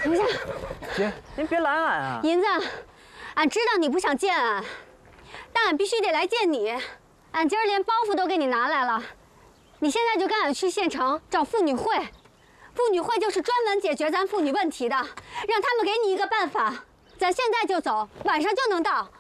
不是， 姐，您别拦俺啊！ 银子，俺知道你不想见俺，但俺必须得来见你。俺今儿连包袱都给你拿来了，你现在就跟俺去县城找妇女会。妇女会就是专门解决咱妇女问题的，让他们给你一个办法。咱现在就走，晚上就能到。